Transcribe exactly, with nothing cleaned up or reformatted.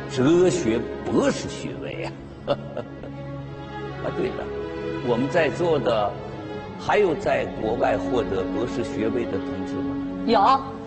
哲学博士学位啊！啊，对了，我们在座的还有在国外获得博士学位的同志吗？ 有，